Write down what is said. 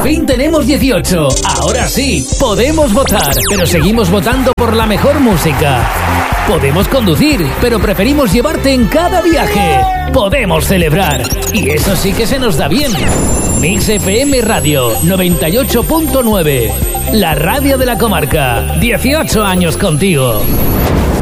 fin tenemos 18. Ahora sí, podemos votar, pero seguimos votando por la mejor música. Podemos conducir, pero preferimos llevarte en cada viaje. Podemos celebrar, y eso sí que se nos da bien. Mix FM Radio 98.9, la radio de la comarca. 18 años contigo.